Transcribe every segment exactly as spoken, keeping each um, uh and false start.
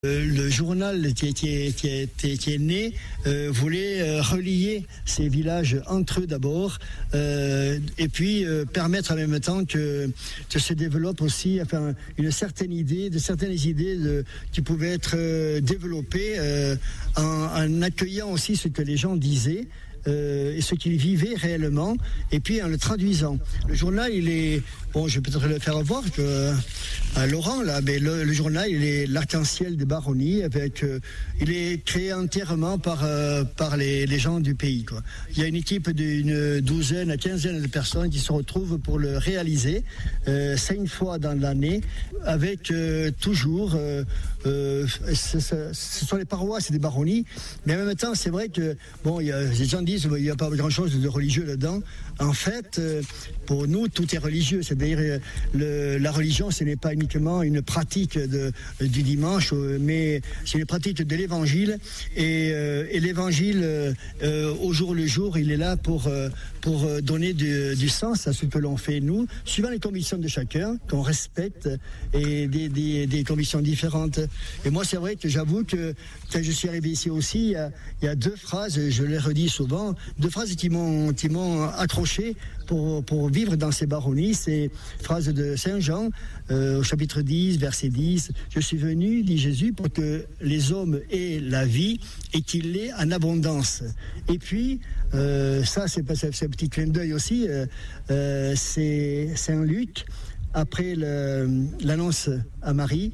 Euh, le journal qui, qui, qui, qui, qui est né euh, voulait euh, relier ces villages entre eux d'abord euh, et puis euh, permettre en même temps que, que se développe aussi enfin, une certaine idée, de certaines idées de, qui pouvaient être euh, développées euh, en, en accueillant aussi ce que les gens disaient. Euh, et ce qu'il vivait réellement, et puis en le traduisant. Le journal, il est... Bon, je vais peut-être le faire voir que, à Laurent, là, mais le, le journal, il est l'arc-en-ciel des baronnies, avec, euh, il est créé entièrement par, euh, par les, les gens du pays, quoi. Il y a une équipe d'une douzaine à quinzaine de personnes qui se retrouvent pour le réaliser, euh, cinq fois dans l'année, avec euh, toujours... Euh, euh, ce, ce, ce sont les paroisses des baronnies, mais en même temps, c'est vrai que, bon, il y a, les gens disent il n'y a pas grand-chose de religieux là-dedans. En fait, euh, pour nous, tout est religieux. C'est-à-dire, le, la religion, ce n'est pas uniquement une pratique de, du dimanche, mais c'est une pratique de l'évangile. Et, euh, et l'évangile, euh, au jour le jour, il est là pour, euh, pour donner du, du sens à ce que l'on fait, nous, suivant les convictions de chacun, qu'on respecte, et des, des, des convictions différentes. Et moi, c'est vrai que j'avoue que quand je suis arrivé ici aussi, il y a, il y a deux phrases, je les redis souvent, deux phrases qui m'ont, qui m'ont accroché pour, pour vivre dans ces baronnies. C'est phrase de Saint Jean, euh, au chapitre dix, verset dix. « Je suis venu, dit Jésus, pour que les hommes aient la vie et qu'il l'ait en abondance. » Et puis, euh, ça, c'est, c'est, c'est un petit clin d'œil aussi, euh, euh, c'est Saint Luc, après le, l'annonce à Marie,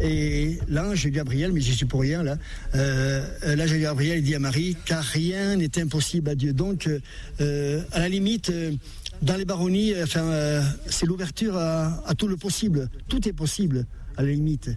et l'ange Gabriel, mais j'y suis pour rien là, euh, l'ange Gabriel dit à Marie, car rien n'est impossible à Dieu. Donc, euh, à la limite, euh, dans les baronnies, enfin, euh, c'est l'ouverture à, à tout le possible. Tout est possible, à la limite.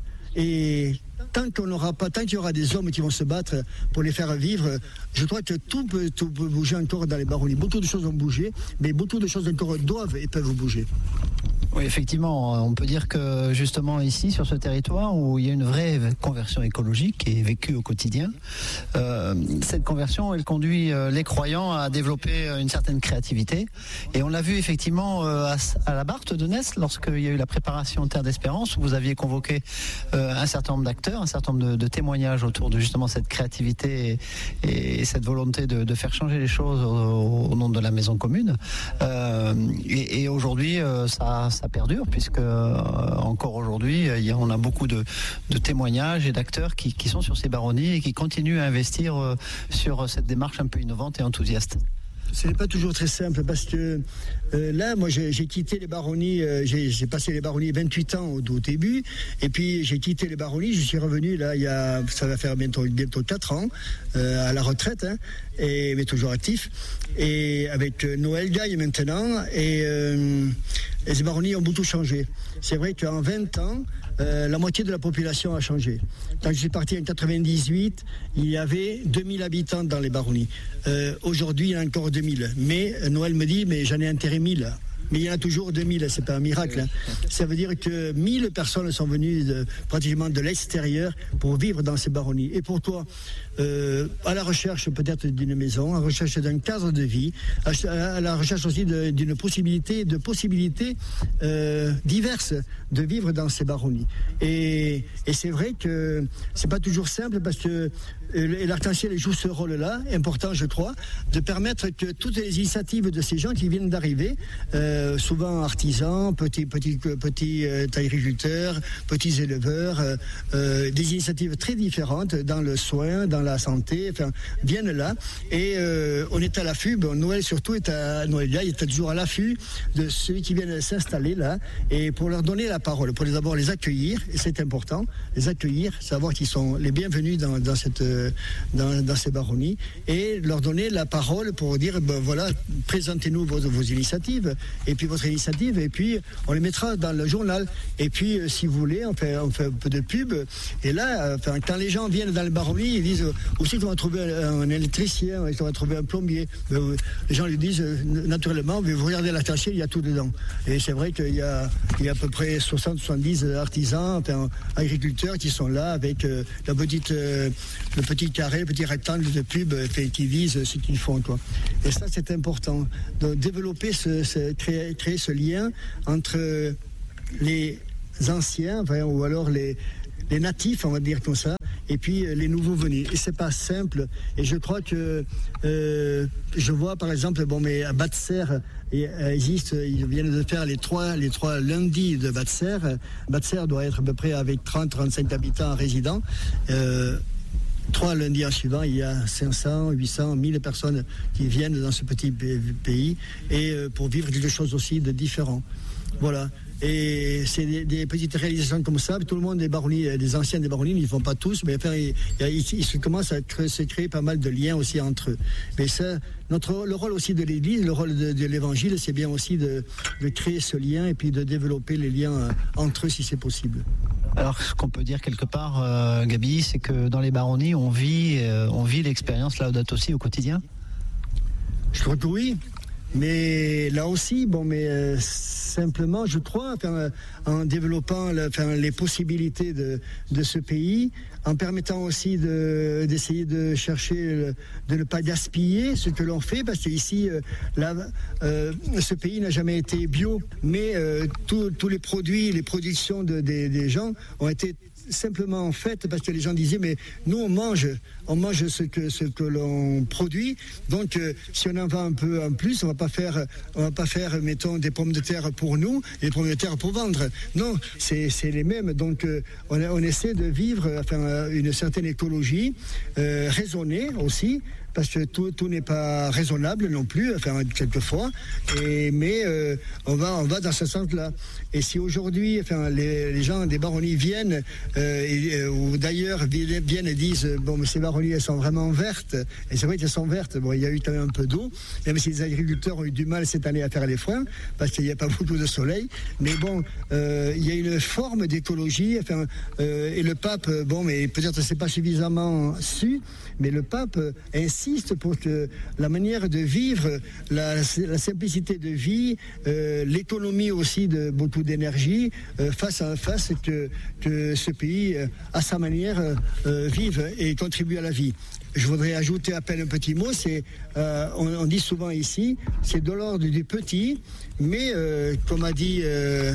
Et tant qu'on n'aura pas, tant qu'il y aura des hommes qui vont se battre pour les faire vivre, je crois que tout peut, tout peut bouger encore dans les baronnies. Beaucoup de choses vont bouger, mais beaucoup de choses encore doivent et peuvent bouger. Oui, effectivement, on peut dire que justement ici, sur ce territoire où il y a une vraie conversion écologique qui est vécue au quotidien, euh, cette conversion, elle conduit euh, les croyants à développer une certaine créativité. Et on l'a vu effectivement euh, à, à la Barthe de Nest, lorsqu'il y a eu la préparation Terre d'Espérance, où vous aviez convoqué euh, un certain nombre d'acteurs, un certain nombre de, de témoignages autour de justement cette créativité et, et cette volonté de, de faire changer les choses au, au nom de la maison commune. Euh, et, et aujourd'hui, euh, ça ça perdure, puisque euh, encore aujourd'hui, y a, on a beaucoup de, de témoignages et d'acteurs qui, qui sont sur ces baronnies et qui continuent à investir euh, sur cette démarche un peu innovante et enthousiaste. Ce n'est pas toujours très simple parce que euh, là, moi, j'ai, j'ai quitté les baronnies, euh, j'ai, j'ai passé les baronnies vingt-huit ans au, au début, et puis j'ai quitté les baronnies, je suis revenu là, il y a, ça va faire bientôt, bientôt quatre ans, euh, à la retraite, hein, et, mais toujours actif, et avec euh, Noël Gaille maintenant, et, euh, et ces baronnies ont beaucoup changé. C'est vrai qu'en vingt ans, euh, la moitié de la population a changé. Quand je suis parti en quatre-vingt-dix-huit, il y avait deux mille habitants dans les baronnies. Euh, aujourd'hui, il y en a encore deux mille. Mais Noël me dit, mais j'en ai enterré mille. Mais il y en a toujours deux mille, c'est pas un miracle. Hein. Ça veut dire que mille personnes sont venues de, pratiquement de l'extérieur pour vivre dans ces baronnies. Et pourquoi euh, à la recherche peut-être d'une maison, à la recherche d'un cadre de vie, à, à la recherche aussi de, d'une possibilité, de possibilités euh, diverses de vivre dans ces baronnies. Et, et c'est vrai que c'est pas toujours simple parce que et l'arc-en-ciel joue ce rôle-là, important je crois, de permettre que toutes les initiatives de ces gens qui viennent d'arriver, euh, souvent artisans, petits, petits, petits euh, agriculteurs, petits éleveurs, euh, euh, des initiatives très différentes dans le soin, dans la santé, enfin, viennent là. Et euh, on est à l'affût, bon, Noël surtout est à Noël, il est toujours à l'affût de ceux qui viennent s'installer là, et pour leur donner la parole, pour les d'abord les accueillir, et c'est important, les accueillir, savoir qu'ils sont les bienvenus dans, dans cette Dans, dans ces baronnies, et leur donner la parole pour dire ben voilà, présentez-nous vos, vos initiatives, et puis votre initiative, et puis on les mettra dans le journal, et puis euh, si vous voulez on fait, on fait un peu de pub, et là enfin, quand les gens viennent dans les baronnies, ils disent aussi qu'on va trouver un, un électricien, on va trouver un plombier, ben, les gens lui disent naturellement, mais vous regardez la tâche, il y a tout dedans, et c'est vrai qu'il y a, il y a à peu près soixante à soixante-dix artisans, enfin, agriculteurs qui sont là avec euh, la petite euh, le petit carré, petit rectangle de pub qui vise ce qu'ils font, quoi. Et ça, c'est important. De développer, ce, ce, créer, créer ce lien entre les anciens, enfin, ou alors les, les natifs, on va dire comme ça, et puis euh, les nouveaux venus. Et c'est pas simple. Et je crois que euh, je vois par exemple, bon, mais à Batte-Serre, il existe, ils viennent de faire les trois, les trois lundis de Batte-Serre. Batte-Serre doit être à peu près avec trente à trente-cinq habitants résidents. Euh, Trois lundis en suivant, il y a cinq cents, huit cents, mille personnes qui viennent dans ce petit pays et euh, pour vivre quelque chose aussi de différent. Voilà. Et c'est des, des petites réalisations comme ça. Tout le monde des baronnies, des anciens des baronnies, ils ne font pas tous, mais enfin, il, il, il se commence à créer, se créer pas mal de liens aussi entre eux. Mais ça, notre, le rôle aussi de l'Église, le rôle de, de l'Évangile, c'est bien aussi de, de créer ce lien et puis de développer les liens entre eux si c'est possible. Alors, ce qu'on peut dire quelque part, euh, Gabi, c'est que dans les baronnies, on vit, euh, on vit l'expérience Laudato Si au quotidien. Je crois que oui. Mais là aussi, bon, mais euh, simplement, je crois, enfin, en développant la, enfin, les possibilités de, de ce pays, en permettant aussi de, d'essayer de chercher, de ne pas gaspiller ce que l'on fait, parce qu'ici, euh, là, euh, ce pays n'a jamais été bio, mais euh, tous les produits, les productions de, des, des gens ont été simplement en fait parce que les gens disaient mais nous on mange on mange ce que ce que l'on produit, donc euh, si on en vend un peu en plus, on va pas faire on va pas faire mettons des pommes de terre pour nous et des pommes de terre pour vendre. Non, c'est c'est les mêmes, donc euh, on, on essaie de vivre enfin une certaine écologie euh, raisonnée aussi, parce que tout, tout n'est pas raisonnable non plus, enfin quelquefois, et, mais euh, on va on va dans ce sens-là. Et si aujourd'hui, enfin les, les gens des baronnies viennent euh, et, ou d'ailleurs viennent et disent bon mais ces baronnies elles sont vraiment vertes, et c'est vrai qu'elles sont vertes. Bon, il y a eu quand même un peu d'eau, même si les agriculteurs ont eu du mal cette année à faire les foins parce qu'il n'y a pas beaucoup de soleil. Mais bon, euh, il y a une forme d'écologie. Enfin, euh, et le pape, bon, mais peut-être c'est pas suffisamment su, mais le pape insiste pour que la manière de vivre, la, la simplicité de vie, euh, l'économie aussi de beaucoup d'énergie, euh, face à face que, que ce pays, euh, à sa manière, euh, vive et contribue à la vie. Je voudrais ajouter à peine un petit mot, c'est, euh, on, on dit souvent ici, c'est de l'ordre du petit, mais euh, comme a dit euh,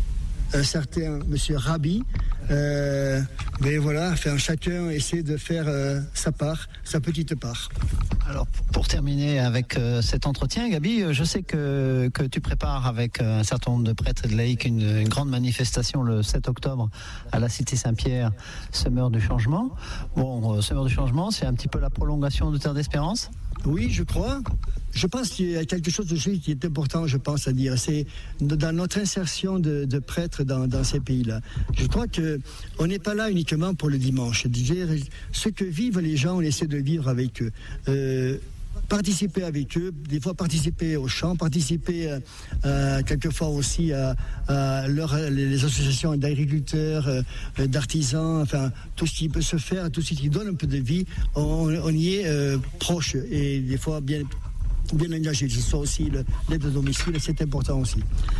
un certain monsieur Rabbi, euh, mais voilà, enfin, chacun essaie de faire euh, sa part, sa petite part. Alors, pour terminer avec euh, cet entretien, Gabi, je sais que, que tu prépares avec euh, un certain nombre de prêtres et de laïcs une, une grande manifestation le sept octobre à la Cité Saint-Pierre, Semeur du Changement. Bon, euh, Semeur du Changement, c'est un petit peu la prolongation de Terre d'Espérance ? Oui, je crois. Je pense qu'il y a quelque chose de qui est important, je pense, à dire. C'est dans notre insertion de, de prêtres dans, dans ces pays-là. Je crois qu'on n'est pas là uniquement pour le dimanche. Ce que vivent les gens, on essaie de vivre avec eux. Euh, participer avec eux, des fois participer au chant, participer euh, quelquefois aussi à, à leur, les associations d'agriculteurs, euh, d'artisans, enfin tout ce qui peut se faire, tout ce qui donne un peu de vie, on, on y est euh, proche et des fois bien bien engagé. Ce soit aussi l'aide à domicile, c'est important aussi.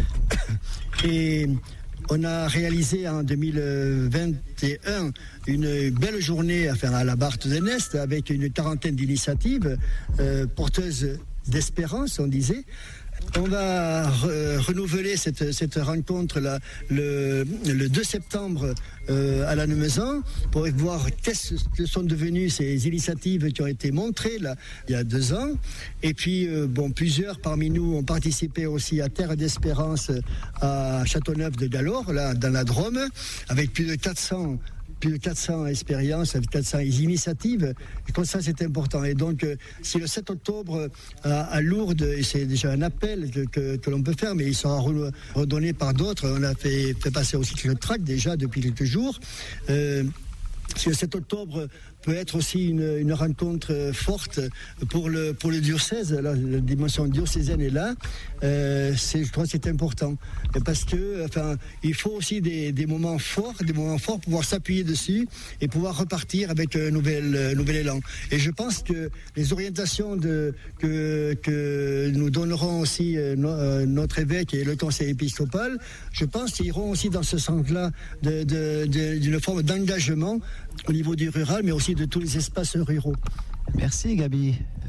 Et on a réalisé en deux mille vingt et un une belle journée enfin, à la Barthe de Nest avec une quarantaine d'initiatives euh, porteuses d'espérance, on disait. On va re- renouveler cette, cette rencontre-là le, le deux septembre euh, à la Nemezan pour voir qu'est-ce que sont devenues ces initiatives qui ont été montrées là, il y a deux ans. Et puis, euh, bon, plusieurs parmi nous ont participé aussi à Terre d'Espérance à Châteauneuf de Galore, là, dans la Drôme, avec plus de quatre cents plus de quatre cents expériences, quatre cents initiatives, et comme ça c'est important. Et donc euh, si le sept octobre à, à Lourdes, et c'est déjà un appel que, que, que l'on peut faire, mais il sera redonné par d'autres, on a fait, fait passer aussi quelques tracts déjà depuis quelques jours, euh, si le sept octobre peut être aussi une, une rencontre forte pour le, pour le diocèse, la, la dimension diocésaine est là, euh, c'est, je crois que c'est important. Parce que, enfin, il faut aussi des, des moments forts, des moments forts pour pouvoir s'appuyer dessus et pouvoir repartir avec un nouvel, un nouvel élan. Et je pense que les orientations de, que, que nous donneront aussi euh, no, euh, notre évêque et le conseil épiscopal, je pense qu'ils iront aussi dans ce sens-là de, de, de, d'une forme d'engagement au niveau du rural, mais aussi de tous les espaces ruraux. Merci Gabi.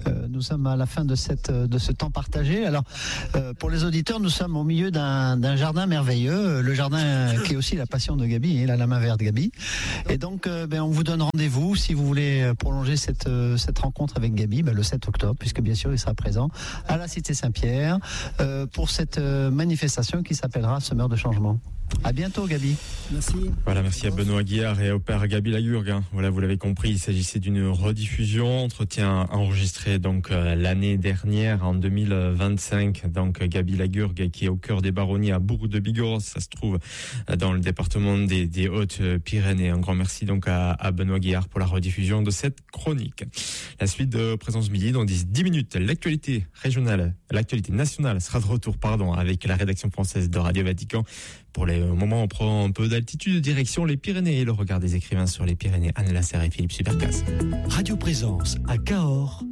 Euh, nous sommes à la fin de, cette, de ce temps partagé. Alors, euh, pour les auditeurs, nous sommes au milieu d'un, d'un jardin merveilleux, le jardin qui est aussi la passion de Gaby, et la main verte Gaby. Et donc, euh, ben, on vous donne rendez-vous si vous voulez prolonger cette, cette rencontre avec Gaby, ben, le sept octobre, puisque bien sûr, il sera présent à la Cité Saint-Pierre euh, pour cette manifestation qui s'appellera Semeur de changement. À bientôt, Gaby. Merci. Voilà, merci à Benoît Guillard et au père Gaby Lagurgue. Hein. Voilà, vous l'avez compris, il s'agissait d'une rediffusion, entretien enregistré donc euh, l'année dernière, en deux mille vingt-cinq. Donc Gaby Lagurgue, qui est au cœur des baronnies à Bourg de Bigorre, ça se trouve dans le département des, des Hautes-Pyrénées. Un grand merci donc à, à Benoît Guillard pour la rediffusion de cette chronique. La suite de Présence Midi, dans dix minutes, l'actualité régionale, l'actualité nationale sera de retour, pardon, avec la rédaction française de Radio Vatican. Pour les moments, on prend un peu d'altitude, direction les Pyrénées et le regard des écrivains sur les Pyrénées. Anne Lasserre et Philippe Supercas. Radio Présence à Cahors,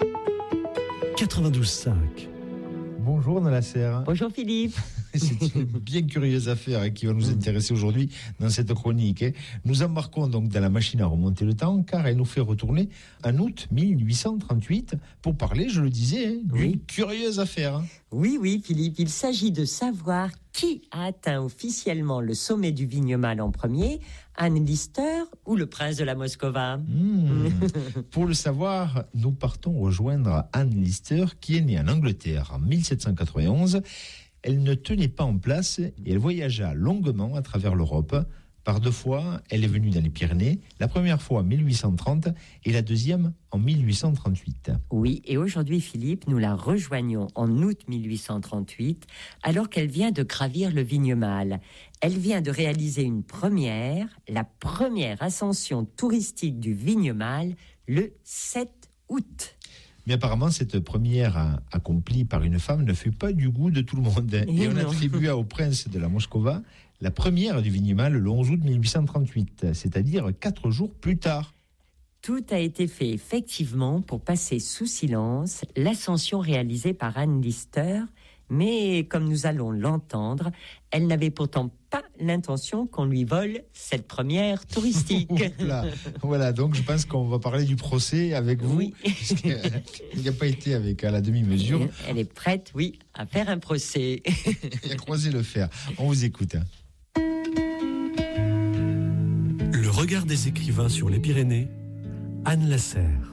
quatre-vingt-douze cinq. Bonjour Anne Lasserre. Bonjour Philippe. C'est une bien curieuse affaire qui va nous intéresser aujourd'hui dans cette chronique. Nous embarquons donc dans la machine à remonter le temps, car elle nous fait retourner en août mille huit cent trente-huit pour parler, je le disais, d'une oui. curieuse affaire. Oui, oui Philippe, il s'agit de savoir qui a atteint officiellement le sommet du Vignemale en premier, Anne Lister ou le prince de la Moscova. Mmh. Pour le savoir, nous partons rejoindre Anne Lister, qui est née en Angleterre en mille sept cent quatre-vingt-onze. Elle ne tenait pas en place et elle voyagea longuement à travers l'Europe. Par deux fois, elle est venue dans les Pyrénées, la première fois en mille huit cent trente et la deuxième en mille huit cent trente-huit. Oui, et aujourd'hui, Philippe, nous la rejoignons en août mille huit cent trente-huit, alors qu'elle vient de gravir le Vignemale. Elle vient de réaliser une première, la première ascension touristique du Vignemale, le sept août. Mais apparemment, cette première accomplie par une femme ne fut pas du goût de tout le monde. Et, et on attribua au prince de la Moscova la première du Vignemale le onze août mille huit cent trente-huit, c'est-à-dire quatre jours plus tard. Tout a été fait effectivement pour passer sous silence l'ascension réalisée par Anne Lister, mais comme nous allons l'entendre, elle n'avait pourtant pas l'intention qu'on lui vole cette première touristique. Voilà. Voilà, donc je pense qu'on va parler du procès avec vous, oui. puisqu'il n'a pas été avec à la demi-mesure. Elle est prête, oui, à faire un procès. Et à croiser le fer. On vous écoute. Le regard des écrivains sur les Pyrénées, Anne Lasserre.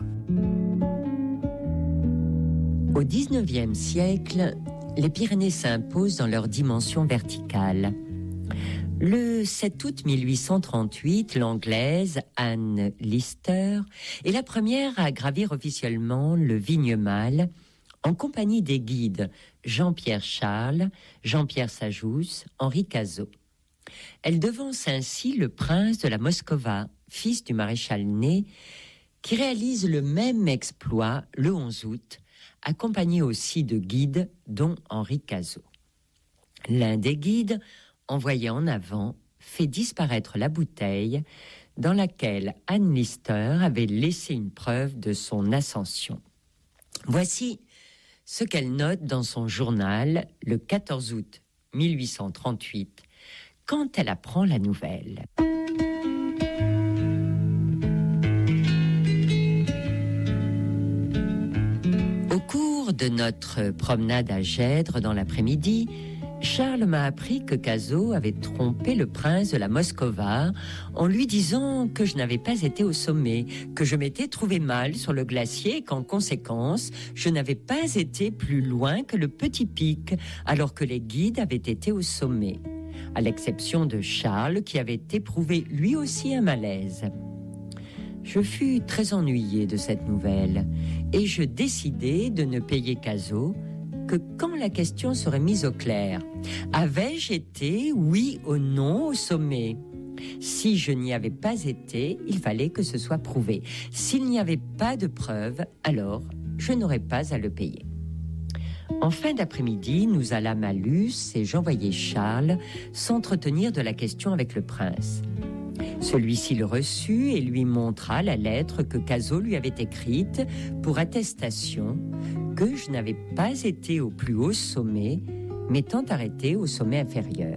Au dix-neuvième siècle, les Pyrénées s'imposent dans leur dimension verticale. Le sept août mille huit cent trente-huit, l'anglaise Anne Lister est la première à gravir officiellement le Vignemale en compagnie des guides Jean-Pierre Charles, Jean-Pierre Sajous, Henri Cazot. Elle devance ainsi le prince de la Moscova, fils du maréchal Ney, qui réalise le même exploit le onze août, accompagné aussi de guides, dont Henri Cazot. L'un des guides, envoyé en avant, fait disparaître la bouteille dans laquelle Anne Lister avait laissé une preuve de son ascension. Voici ce qu'elle note dans son journal le quatorze août mille huit cent trente-huit, quand elle apprend la nouvelle. Au cours de notre promenade à Gèdre dans l'après-midi, Charles m'a appris que Cazot avait trompé le prince de la Moscova en lui disant que je n'avais pas été au sommet, que je m'étais trouvé mal sur le glacier et qu'en conséquence, je n'avais pas été plus loin que le petit pic, alors que les guides avaient été au sommet, à l'exception de Charles qui avait éprouvé lui aussi un malaise. Je fus très ennuyé de cette nouvelle et je décidai de ne payer Cazot que quand la question serait mise au clair. Avais-je été, oui ou non, au sommet ? Si je n'y avais pas été, il fallait que ce soit prouvé. S'il n'y avait pas de preuve, alors je n'aurais pas à le payer. En fin d'après-midi, nous allâmes à Luce et j'envoyai Charles s'entretenir de la question avec le prince. Celui-ci le reçut et lui montra la lettre que Cazot lui avait écrite pour attestation que je n'avais pas été au plus haut sommet, m'étant arrêté au sommet inférieur.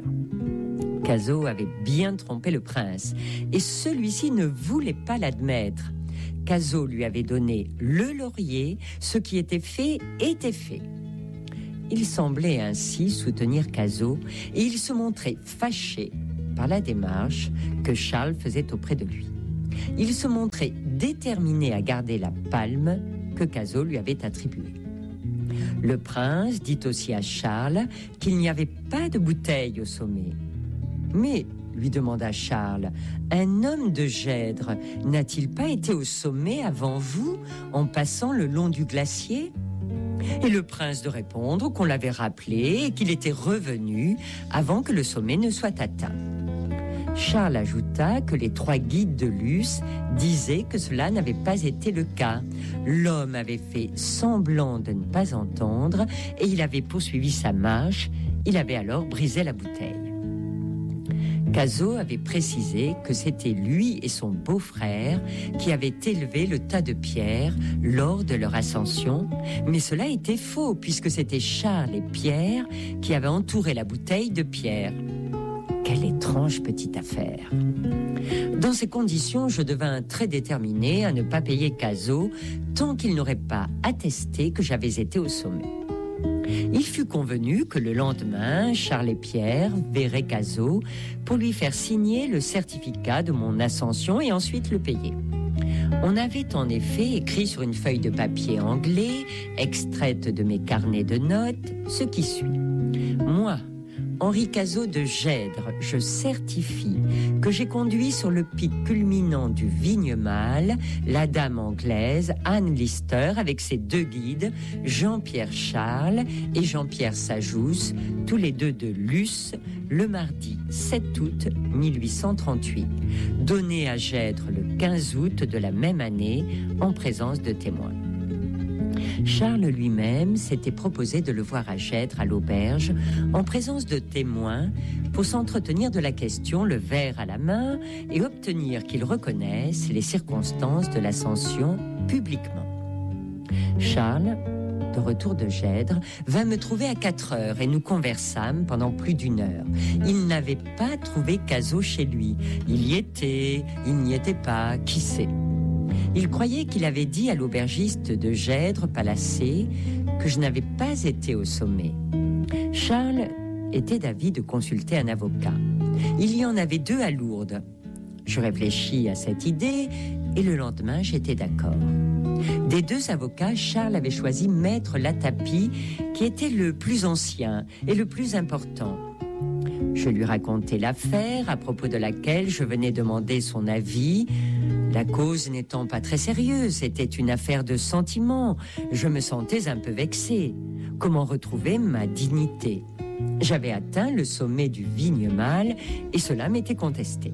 Cazot avait bien trompé le prince, et celui-ci ne voulait pas l'admettre, Cazaux lui avait donné le laurier, ce qui était fait était fait. Il semblait ainsi soutenir Cazaux et il se montrait fâché par la démarche que Charles faisait auprès de lui. Il se montrait déterminé à garder la palme que Cazaux lui avait attribuée. Le prince dit aussi à Charles qu'il n'y avait pas de bouteille au sommet. Mais, lui demanda Charles, un homme de Gèdre n'a-t-il pas été au sommet avant vous en passant le long du glacier ? Et le prince de répondre qu'on l'avait rappelé et qu'il était revenu avant que le sommet ne soit atteint. Charles ajouta que les trois guides de Luce disaient que cela n'avait pas été le cas. L'homme avait fait semblant de ne pas entendre et il avait poursuivi sa marche. Il avait alors brisé la bouteille. Cazaux avait précisé que c'était lui et son beau-frère qui avaient élevé le tas de pierres lors de leur ascension, mais cela était faux puisque c'était Charles et Pierre qui avaient entouré la bouteille de pierre. Quelle étrange petite affaire. Dans ces conditions, je devins très déterminé à ne pas payer Cazaux tant qu'il n'aurait pas attesté que j'avais été au sommet. Il fut convenu que le lendemain, Charles et Pierre verraient Cazaux pour lui faire signer le certificat de mon ascension et ensuite le payer. On avait en effet écrit sur une feuille de papier anglais, extraite de mes carnets de notes, ce qui suit. Moi, Henri Cazaux de Gèdre, je certifie que j'ai conduit sur le pic culminant du Vignemale la dame anglaise Anne Lister avec ses deux guides, Jean-Pierre Charles et Jean-Pierre Sajous, tous les deux de Luce, le mardi sept août mille huit cent trente-huit, donné à Gèdre le quinze août de la même année en présence de témoins. Charles lui-même s'était proposé de le voir à Gèdre à l'auberge en présence de témoins pour s'entretenir de la question le verre à la main et obtenir qu'il reconnaisse les circonstances de l'ascension publiquement. Charles, de retour de Gèdre, vint me trouver à quatre heures et nous conversâmes pendant plus d'une heure. Il n'avait pas trouvé Cazaux chez lui. Il y était, il n'y était pas, qui sait. Il croyait qu'il avait dit à l'aubergiste de Gèdre, Palacé, que je n'avais pas été au sommet. Charles était d'avis de consulter un avocat. Il y en avait deux à Lourdes. Je réfléchis à cette idée et le lendemain, j'étais d'accord. Des deux avocats, Charles avait choisi Maître Latapie, qui était le plus ancien et le plus important. Je lui racontai l'affaire à propos de laquelle je venais demander son avis. La cause n'étant pas très sérieuse, c'était une affaire de sentiment. Je me sentais un peu vexé. Comment retrouver ma dignité ? J'avais atteint le sommet du Vignemale et cela m'était contesté.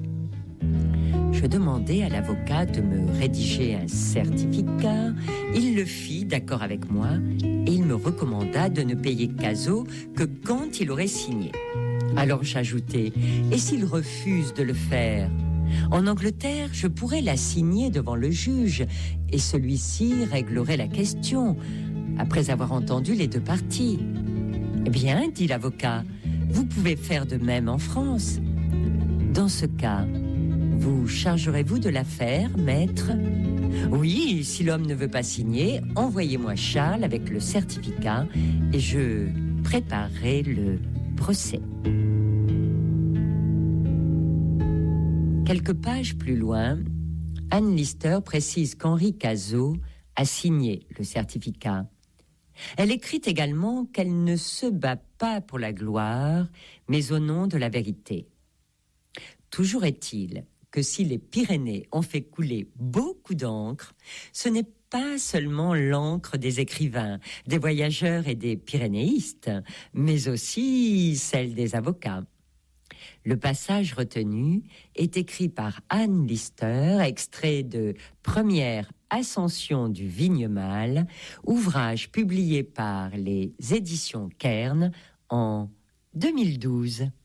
Je demandai à l'avocat de me rédiger un certificat. Il le fit, d'accord avec moi, et il me recommanda de ne payer Cazaux que quand il aurait signé. Alors j'ajoutai, et s'il refuse de le faire ? En Angleterre, je pourrais la signer devant le juge et celui-ci réglerait la question après avoir entendu les deux parties. Eh bien, dit l'avocat, vous pouvez faire de même en France. Dans ce cas, vous chargerez-vous de l'affaire, maître ? Oui, si l'homme ne veut pas signer, envoyez-moi Charles avec le certificat et je préparerai le procès. Quelques pages plus loin, Anne Lister précise qu'Henri Cazaux a signé le certificat. Elle écrit également qu'elle ne se bat pas pour la gloire, mais au nom de la vérité. Toujours est-il que si les Pyrénées ont fait couler beaucoup d'encre, ce n'est pas seulement l'encre des écrivains, des voyageurs et des pyrénéistes, mais aussi celle des avocats. Le passage retenu est écrit par Anne Lister, extrait de Première ascension du Vignemale, ouvrage publié par les éditions Kern en deux mille douze.